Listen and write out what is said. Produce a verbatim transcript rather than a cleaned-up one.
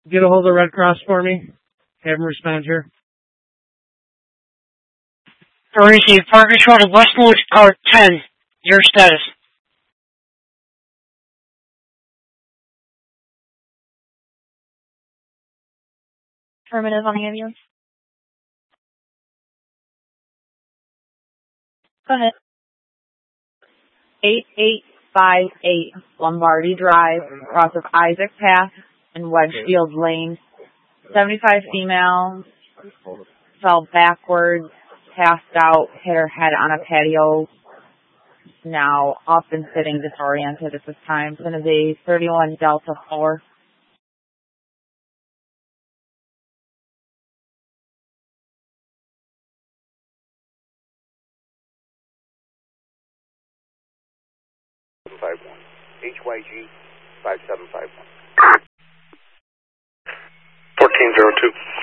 Get a hold of Red Cross for me. Have them respond here. Receive Parker Road of Westwood, Car ten. Your status. Affirmative on the ambulance. Go ahead. eight eight five eight Lombardi Drive, across of Isaac Path and Wedgefield Lane. seventy-five female, fell backwards, passed out, hit her head on a patio. Now up and sitting, disoriented at this time. It's going to be thirty-one Delta four. five one. H Y G five seven five one. fourteen zero two.